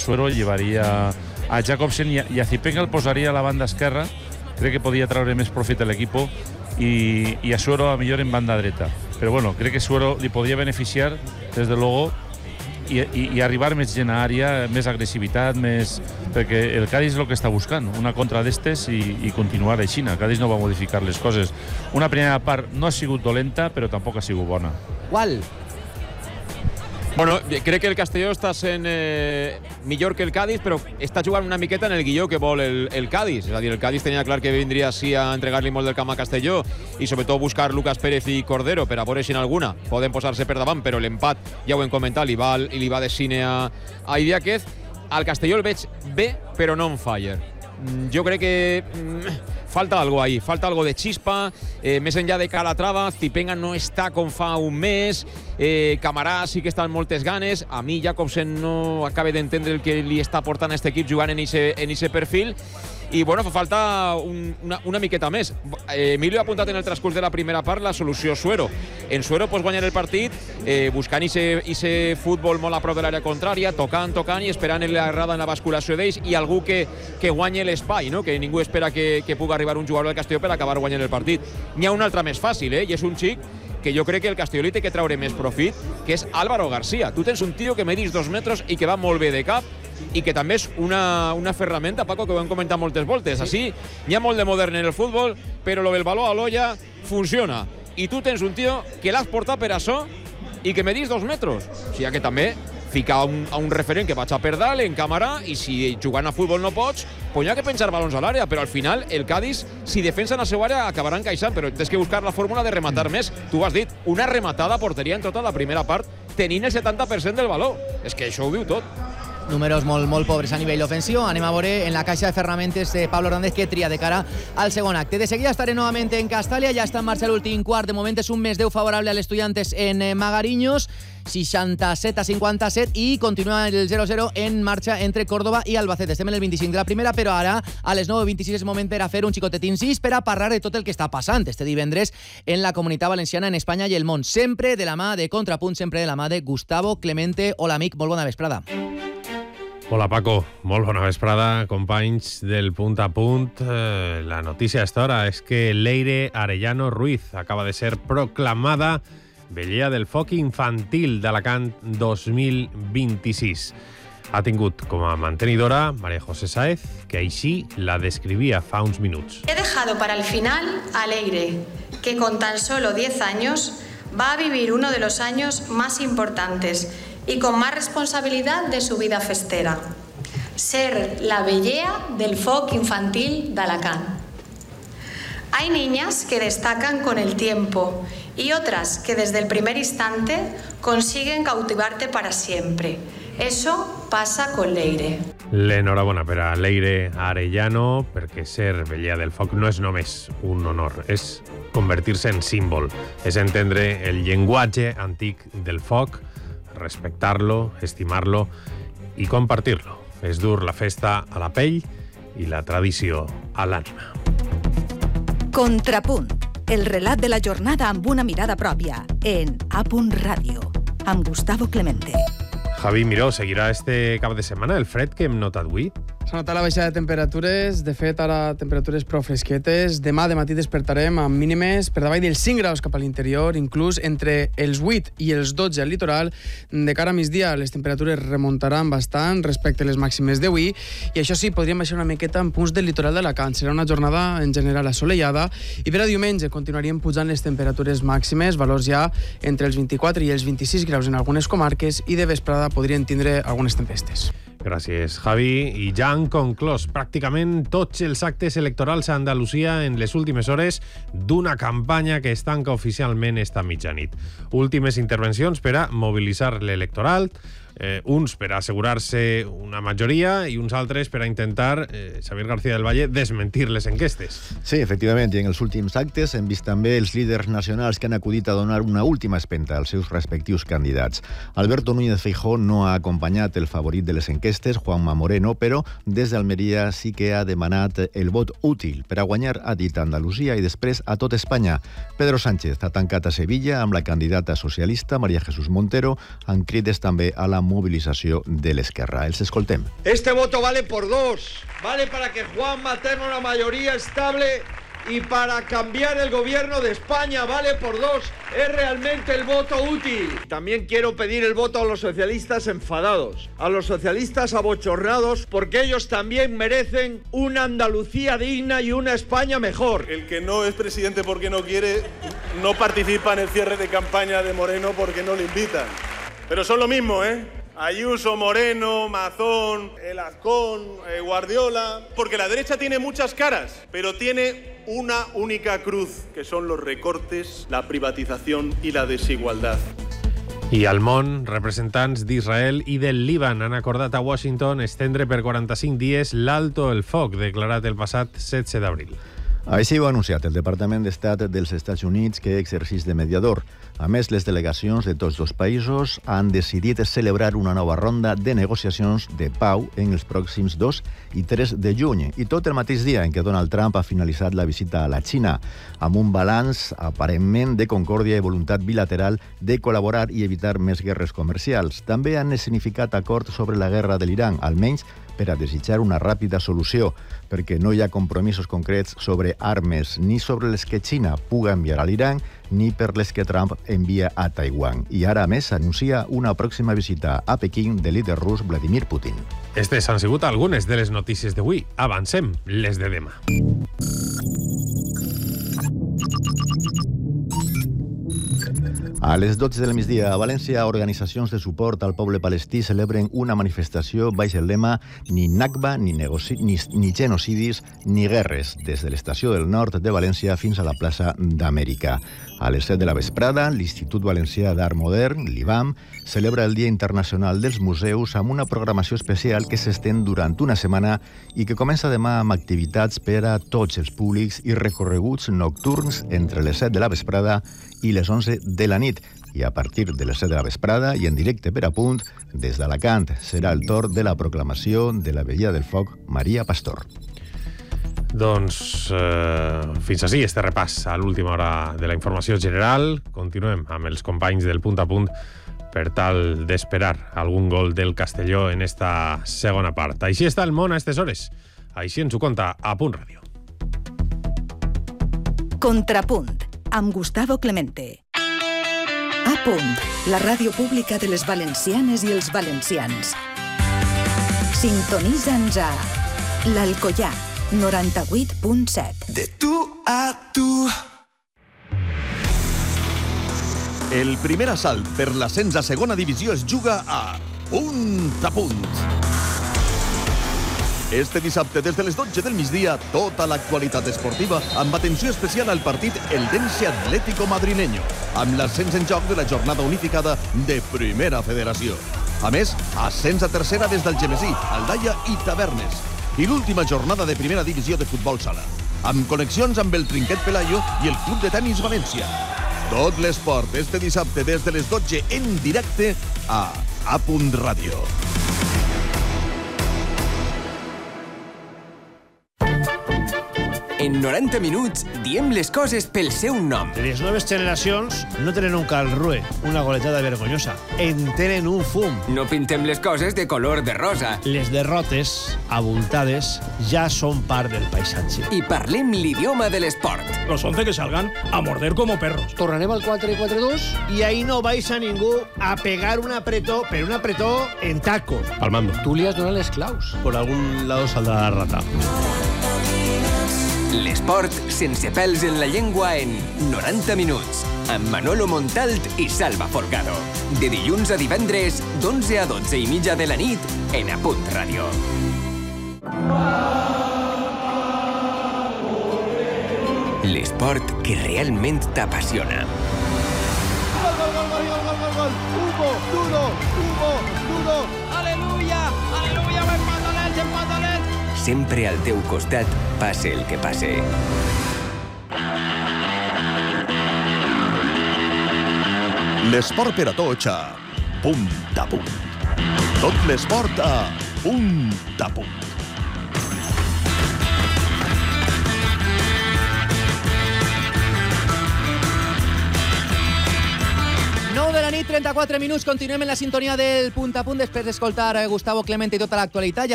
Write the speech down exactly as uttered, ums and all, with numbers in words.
Suero llevaría a Jacobsen y a, y a Zipenga el posaría a la banda esquerra. Crec que podia traure més profit a l'equip i, i a Suero a millor en banda dreta. Però bueno, crec que Suero li podria beneficiar, des de luego, i, i, i arribar més gent a àrea, més agressivitat, més... perquè el Cádiz és el que està buscant, una contra d'estes i, i continuar així. El Cádiz no va modificar les coses. Una primera part no ha sigut dolenta, però tampoc ha sigut bona. Qual? Bueno, crec que el Castelló està sent eh, millor que el Cádiz, però està jugant una miqueta en el guió que vol el, el Cádiz. És a dir, el Cádiz tenia clar que vindria sí a entregar-li molt del camp a Castelló i sobretot buscar Lucas Pérez i Cordero per a veure si en alguna poden posar-se per davant, però l'empat, ja ho hem comentat, li va, li va de cine a, a Idiáquez. Al Castelló el veig bé, però no on fire. Jo crec que mm, falta algo ahí, falta algo de chispa, eh, més enllà de Calatrava, Zipenga no està com fa un mes, eh, Camarà sí que està amb moltes ganes, a mi Jacobsen no acaba d'entendre el que li està portant a aquest equip jugant en aquest perfil, i bueno, fa falta un, una, una miqueta més. Eh, Emilio ha apuntat en el transcurs de la primera part la solució Suero. En Suero pots guanyar el partit eh, buscant ese futbol molt a prop de l'àrea contrària, tocant, tocant i esperant l'errada en la basculació d'ells i algú que, que guanyi l'espai, no? Que ningú espera que, que pugui arribar un jugador del Castelló per acabar guanyant el partit. N'hi ha un altre més fàcil, eh? I és un xic que jo crec que el Castelló li té que treure més profit, que és Álvaro García. Tu tens un tio que medis dos metres i que va molt bé de cap i que també és una, una ferramenta, Paco, que ho hem comentat moltes voltes. Així, n'hi ha molt de modern en el futbol, però lo del baló a l'olla funciona. I tu tens un tio que l'has portat per això i que medis dos metres. O sigui que també ficar un, a un referent que vaig a per dalt, en Camarà, i si jugant a futbol no pots, pues hi ha que penjar balons a l'àrea, però al final el Cádiz, si defensa en la seva àrea, acabaran encaixant, però tens que buscar la fórmula de rematar més. Tu has dit, una rematada a porteria en tota la primera part, tenint el setanta per cent del valor. És que això ho diu tot. Números molt, molt pobres a nivell ofensiu. Anem a veure en la caixa de ferramentes de Pablo Hernández que tria de cara al segon acte. De seguida estaré novament en Castàlia, ja està en marxa l'últim quart. De moment és un més deu favorable a l'Estudiantes en Magariños, seixanta-set a cinquanta-set, i continua el zero zero en marxa entre Córdoba i Albacete. Estem en el vint-i-cinc de la primera, però ara a les nou vint-i-sis és moment per a fer un xicotet incís per a parlar de tot el que està passant este divendres en la Comunitat Valenciana, en Espanya i el món. Sempre de la mà de Contrapunt, sempre de la mà de Gustavo Clemente. Hola, amic, molt bona vesprada. Hola Paco, molt bona vesprada, companys del Punt a Punt. Eh, la notícia a esta hora és que Leire Arellano Ruiz acaba de ser proclamada Vellea del Foc Infantil d'Alacant dos mil vint-i-sis. Ha tingut com a mantenidora María José Sáez, que així la describía fa uns minuts. He dejado para el final a Leire, que con tan solo diez años va a vivir uno de los años más importantes y con más responsabilidad de su vida festera. Ser la Vellea del Foc Infantil d'Alacant. Hay niñas que destacan con el tiempo y otras que desde el primer instante consiguen cautivarte para siempre. Eso pasa con Leire. L'enhorabona per a Leire Arellano, perquè ser Vellea del Foc no és només un honor, és convertir-se en símbol, és entendre el llenguatge antic del foc, respectar-lo, estimar-lo i compartir-lo. És dur la festa a la pell i la tradició a l'ànima. Contrapunt, el relat de la jornada amb una mirada pròpia, en A Punt Ràdio, amb Gustavo Clemente. Javi Miró, seguirà este cap de setmana el fred que hem notat avui? S'ha notat la baixada de temperatures, de fet ara temperatures prou fresquetes. Demà de matí despertarem amb mínimes per davall dels cinc graus cap a l'interior, inclús entre els vuit i els dotze al litoral. De cara a migdia les temperatures remuntaran bastant respecte a les màximes d'avui, i això sí, podríem baixar una miqueta en punts del litoral d'Alacant. Serà una jornada en general assolellada, i per a diumenge continuaríem pujant les temperatures màximes, valors ja entre els vint-i-quatre i els vint-i-sis graus en algunes comarques, i de vesprada podrien tindre algunes tempestes. Gràcies, Javi. I ja han conclòs pràcticament tots els actes electorals a Andalusia en les últimes hores d'una campanya que es tanca oficialment esta mitjanit. Últimes intervencions per a mobilitzar l'electorat, eh, uns per a assegurar-se una majoria i uns altres per a intentar, eh, Xavier García del Valle, desmentir les enquestes. Sí, efectivament, i en els últims actes hem vist també els líders nacionals que han acudit a donar una última espenta als seus respectius candidats. Alberto Núñez Feijóo no ha acompanyat el favorit de les enquestes, Juanma Moreno, però des d'Almeria sí que ha demanat el vot útil per a guanyar, ha dit, a Andalusia i després a tot Espanya. Pedro Sánchez ha tancat a Sevilla amb la candidata socialista María Jesús Montero, amb crides també a la movilizació de l'esquerra. Els escoltem. Este voto vale por dos. Vale para que Juanma tenga una mayoría estable y para cambiar el gobierno de España. Vale por dos. Es realmente el voto útil. También quiero pedir el voto a los socialistas enfadados, a los socialistas abochornados, porque ellos también merecen una Andalucía digna y una España mejor. El que no es presidente porque no quiere, no participa en el cierre de campaña de Moreno porque no le invitan. Pero son lo mismo, ¿eh? Ayuso, Moreno, Mazón, El Azcón, eh, Guardiola... Porque la derecha tiene muchas caras, pero tiene una única cruz, que son los recortes, la privatización y la desigualdad. I al món, representants d'Israel i del Líban han acordat a Washington estendre per quaranta-cinc dies l'alto el foc declarat el passat setze d'abril. Així ho ha anunciat el Departament d'Estat dels Estats Units, que exerceix de mediador. A més, les delegacions de tots dos països han decidit celebrar una nova ronda de negociacions de pau en els pròxims dos i tres de juny, i tot el mateix dia en què Donald Trump ha finalitzat la visita a la Xina, amb un balanç aparentment de concòrdia i voluntat bilateral de col·laborar i evitar més guerres comercials. També han significat acord sobre la guerra de l'Iran, almenys per a desitjar una ràpida solució, perquè no hi ha compromisos concrets sobre armes ni sobre les que Xina puga enviar a l'Iran ni per les que Trump envia a Taiwan. I ara, a més, anuncia una pròxima visita a Pequín del líder rus Vladimir Putin. Estes han sigut algunes de les notícies d'avui. Avancem les de demà. A les dotze del migdia, a València, organitzacions de suport al poble palestí celebren una manifestació baix el lema ni Nakba, ni, negoci... ni, ni genocidis, ni guerres, des de l'estació del nord de València fins a la plaça d'Amèrica. A les set de la vesprada, l'Institut Valencià d'Art Modern, l'I B A M, celebra el Dia Internacional dels Museus amb una programació especial que s'estén durant una setmana i que comença demà amb activitats per a tots els públics i recorreguts nocturns entre les set de la vesprada i les onze de la nit. I a partir de les set de la vesprada i en directe per a punt, des d'Alacant, serà el torn de la proclamació de la Veïlla del Foc Maria Pastor. Doncs eh, fins així este repàs a l'última hora de la informació general. Continuem amb els companys del Punt a Punt per tal d'esperar algun gol del Castelló en esta segona part. Així està el món a aquestes hores. Així ens ho conta a Punt Ràdio. Contrapunt, amb Gustavo Clemente. A Punt, la ràdio pública de les valencianes i els valencians. Sintonitza'ns a l'Alcoià, noranta-vuit punt set. De tu a tu. El primer assalt per l'ascens a segona divisió es juga a Punt a Punt. Este dissabte, des de les dotze del migdia, tota l'actualitat esportiva amb atenció especial al partit Eldense Atlético Madrileño, amb l'ascens en joc de la jornada unificada de Primera Federació. A més, ascens a tercera des del Gemesí, Aldaia i Tavernes. I l'última jornada de Primera Divisió de Futbol Sala, amb connexions amb el Trinquet Pelayo i el Club de Tenis València. Tot l'esport este dissabte des de les dotze en directe a A Punt Ràdio. En noranta minuts diem les coses pel seu nom. Les noves generacions no tenen un calrue, una goletada vergonyosa. En tenen un fum. No pintem les coses de color de rosa. Les derrotes, abultades, ja són part del paisatge. I parlem l'idioma de l'esport. Los once que salgan a morder como perros. Tornarem al quatre quatre dos i ahí no vais a ningú a pegar un apretó, pero un apretó en tacos. Al mando. Tú li has donat les claus. Por algún lado saldrá la rata. L'esport sense pèls en la llengua en noranta minuts, amb Manolo Montalt i Salva Folgado. De dilluns a divendres, d'onze a dotze i mitja de la nit, en A Punt Ràdio. L'esport que realment t'apassiona. Gol, gol, gol, gol, gol, gol, gol. Hugo, duro, Hugo, duro. Aleluya, aleluya, empatalet, empatalet. Sempre al teu costat, passe el que passe. L'esport per a tots a Punt a Punt. Tot l'esport a Punt a Punt. nou de la nit trenta-quatre minuts, continuem en la sintonia del punt a punt després d'escoltar Gustavo Clemente i tota l'actualitat. Ja